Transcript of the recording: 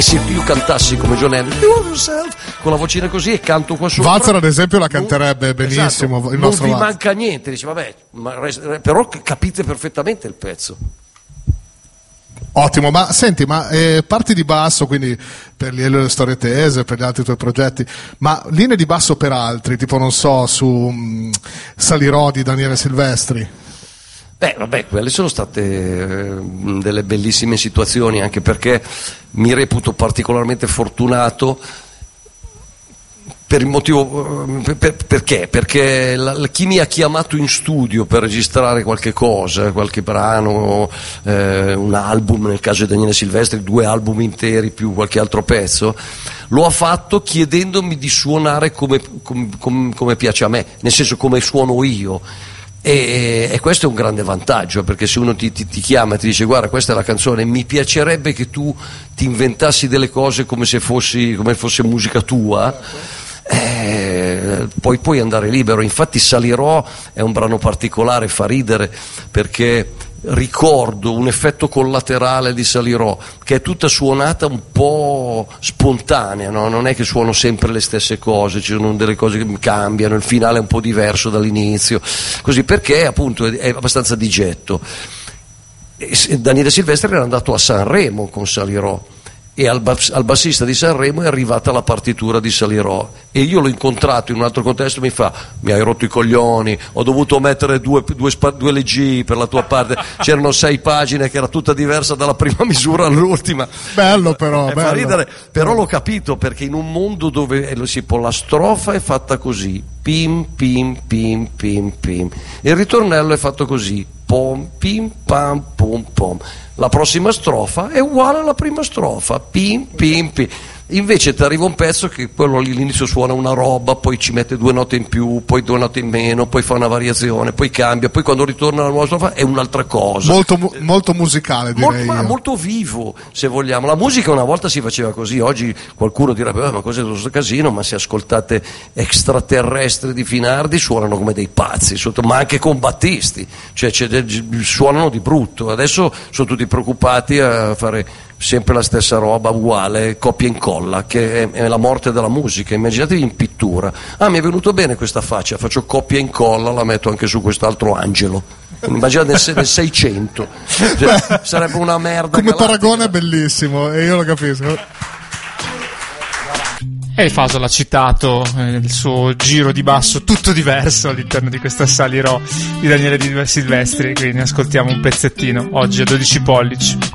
se io cantassi come John Henry con la vocina così e canto qua sopra, Walzer ad esempio la canterebbe benissimo, esatto, il nostro non vi Walzer. manca niente, dice vabbè, però capite perfettamente il pezzo. Ottimo, ma senti, parti di basso, quindi per le storie tese, per gli altri tuoi progetti, ma linee di basso per altri, tipo non so, su Salirò di Daniele Silvestri? Vabbè, quelle sono state delle bellissime situazioni, anche perché mi reputo particolarmente fortunato per il motivo perché chi mi ha chiamato in studio per registrare qualche cosa, qualche brano, un album, nel caso di Daniele Silvestri 2 album interi più qualche altro pezzo, lo ha fatto chiedendomi di suonare come piace a me, nel senso come suono io. E questo è un grande vantaggio, perché se uno ti chiama e ti dice guarda questa è la canzone, mi piacerebbe che tu ti inventassi delle cose come fosse musica tua, poi puoi andare libero. Infatti Salirò è un brano particolare, fa ridere perché ricordo un effetto collaterale di Salirò, che è tutta suonata un po' spontanea, no? Non è che suono sempre le stesse cose, ci sono delle cose che cambiano, il finale è un po' diverso dall'inizio, così, perché appunto è abbastanza di getto. Daniele Silvestri era andato a Sanremo con Salirò e al bassista di Sanremo è arrivata la partitura di Salirò e io l'ho incontrato in un altro contesto e mi fa: mi hai rotto i coglioni, ho dovuto mettere due leggi per la tua parte, c'erano 6 pagine che era tutta diversa dalla prima misura all'ultima. Bello però, bello. Fa ridere, però l'ho capito, perché in un mondo dove la strofa è fatta così, pim pim pim pim pim, il ritornello è fatto così, pom pim pam pom pom, la prossima strofa è uguale alla prima strofa, pim pim pim. Invece ti arriva un pezzo che quello all'inizio suona una roba, poi ci mette 2 note in più, poi 2 note in meno, poi fa una variazione, poi cambia, poi quando ritorna la nuova strofa è un'altra cosa. Molto musicale, direi. Molto vivo, se vogliamo. La musica una volta si faceva così, oggi qualcuno direbbe ma cos'è questo casino, ma se ascoltate Extraterrestri di Finardi suonano come dei pazzi, ma anche con Battisti, cioè suonano di brutto. Adesso sono tutti preoccupati a fare sempre la stessa roba uguale, copia e incolla, che è la morte della musica. Immaginatevi in pittura: mi è venuto bene questa faccia, faccio copia e incolla, la metto anche su quest'altro angelo. Immaginate nel 600, cioè, sarebbe una merda come galattica. paragone è bellissimo e io lo capisco. E Faso l'ha citato nel suo giro di basso tutto diverso all'interno di questa Salirò di Daniele Silvestri, quindi ascoltiamo un pezzettino oggi a 12 pollici.